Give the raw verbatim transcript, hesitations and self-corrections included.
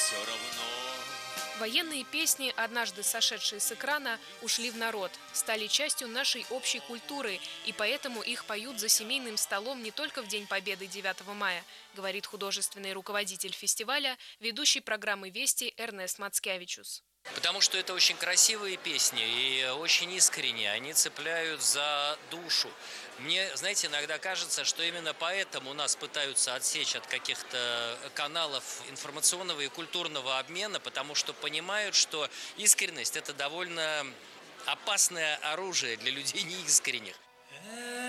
все равно. Военные песни, однажды сошедшие с экрана, ушли в народ, стали частью нашей общей культуры, и поэтому их поют за семейным столом не только в День Победы девятого мая, говорит художественный руководитель фестиваля, ведущий программы «Вести» Эрнест Мацкевичус. Потому что это очень красивые песни и очень искренние, они цепляют за душу. Мне, знаете, иногда кажется, что именно поэтому нас пытаются отсечь от каких-то каналов информационного и культурного обмена, потому что понимают, что искренность – это довольно опасное оружие для людей неискренних.